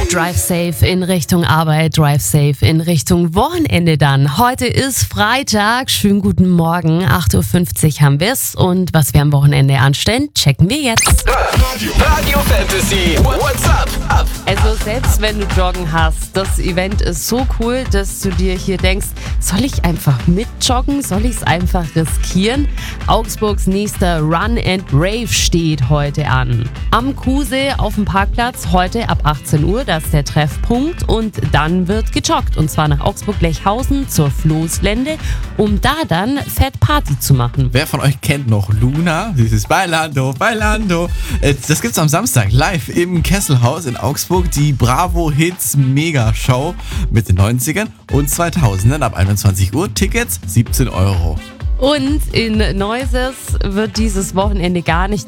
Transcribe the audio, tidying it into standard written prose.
Drive safe in Richtung Arbeit, Drive safe in Richtung Wochenende dann. Heute ist Freitag, schönen guten Morgen, 8.50 Uhr haben wir's und was wir am Wochenende anstellen, checken wir jetzt. Radio Fantasy, what's up? Also selbst wenn du Joggen hast, das Event ist so cool, dass du dir hier denkst, soll ich einfach mitjoggen, soll ich es einfach riskieren? Augsburgs nächster Run and Rave steht heute an. Am Kuhsee auf dem Parkplatz heute ab 18 Uhr, das ist der Treffpunkt und dann wird gejoggt und zwar nach Augsburg-Lechhausen zur Floßlände, um da dann Fett Party zu machen. Wer von euch kennt noch Luna? Dieses Bailando, Bailando. Das gibt's am Samstag live im Kesselhaus in Augsburg. Die Bravo Hits Mega Show mit den 90ern und 2000ern ab 21 Uhr. Tickets 17 Euro. Und in Neuses wird dieses Wochenende gar nicht